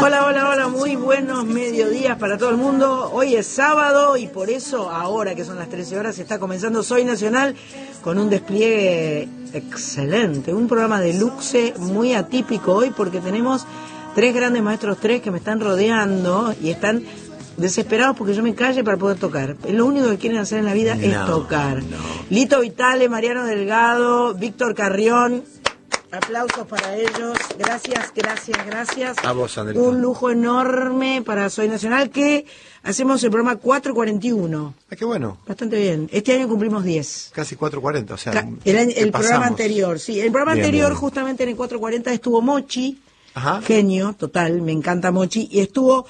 Hola, hola, hola, muy buenos mediodías para todo el mundo. Hoy es sábado y por eso, ahora que son las 13 horas, está comenzando Soy Nacional con un despliegue excelente. Un programa de luxe muy atípico hoy porque tenemos tres grandes maestros, tres que me están rodeando y están desesperados porque yo me calle para poder tocar. Lo único que quieren hacer en la vida es tocar. Lito Vitale, Mariano Delgado, Víctor Carrión. Aplausos para ellos, gracias. A vos, Andrés. Un lujo enorme para Soy Nacional, que hacemos el programa 441. Ah, qué bueno. Bastante bien. Este año cumplimos 10. Casi 440, o sea... El programa anterior, sí. El programa anterior, bien. Justamente en el 440, estuvo Mochi, Ajá. Genio, total, me encanta Mochi, y estuvo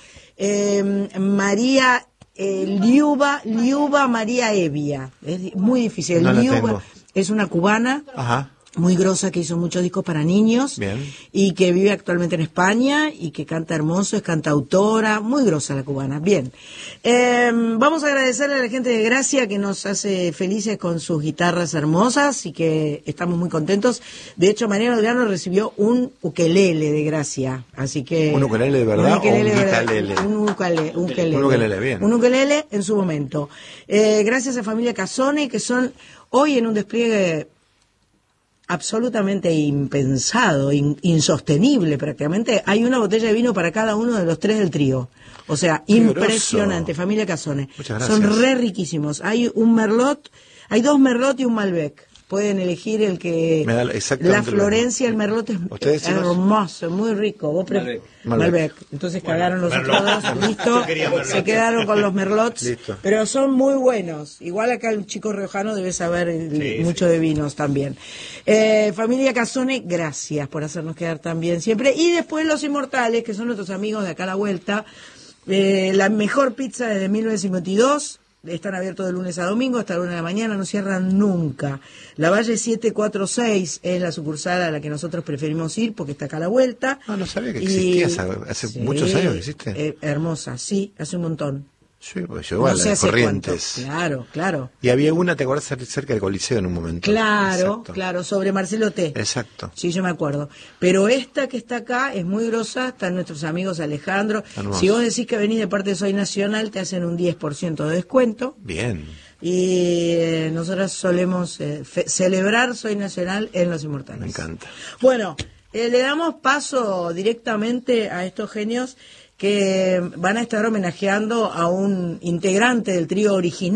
María... Liuba María Evia. Es muy difícil. No la Liuba tengo. es una cubana. Ajá. Muy grosa, que hizo muchos discos para niños. Bien. Y que vive actualmente en España y que canta hermoso, es cantautora, muy grosa la cubana. Bien, vamos a agradecerle a la gente de Gracia que nos hace felices con sus guitarras hermosas y que estamos muy contentos. De hecho, Mariano Delgado recibió un ukelele de Gracia, así que... ¿Un ukelele de verdad o un guitarlele? Un ukelele. Un ukelele, bien. Un ukelele en su momento. Gracias a familia Casone, que son hoy en un despliegue absolutamente impensado, insostenible prácticamente. Hay una botella de vino para cada uno de los tres del trío. O sea, qué impresionante, grosso. familia Casone. Muchas gracias. Son re riquísimos. Hay un Merlot, hay dos Merlot y un Malbec. Pueden elegir el que... Me da exactamente la Florencia, el Merlot es hermoso, muy rico. Vos Malbec. Entonces cagaron los otros dos, listo. Se quedaron con los Merlots. Listo. Pero son muy buenos. Igual acá el chico riojano debe saber mucho de vinos también. Familia Casone, gracias por hacernos quedar tan bien siempre. Y después Los Inmortales, que son nuestros amigos de acá a la vuelta. La mejor pizza desde 1952. Están abiertos de lunes a domingo hasta la 1 de la mañana, no cierran nunca. La Valle 746 es la sucursal a la que nosotros preferimos ir porque está acá a la vuelta. Ah, no sabía que existía, hace muchos años que existe. Hermosa, sí, hace un montón. Sí, porque llegó a las Corrientes. Claro. Y había una, ¿te acuerdas? Cerca del Coliseo en un momento. Claro, sobre Marcelo T. Exacto. Sí, yo me acuerdo. Pero esta que está acá es muy grosa, están nuestros amigos Alejandro. Hermoso. Si vos decís que venís de parte de Soy Nacional, te hacen un 10% de descuento. Bien. Y nosotros solemos celebrar Soy Nacional en Los Inmortales. Me encanta. Bueno, le damos paso directamente a estos genios que van a estar homenajeando a un integrante del trío original.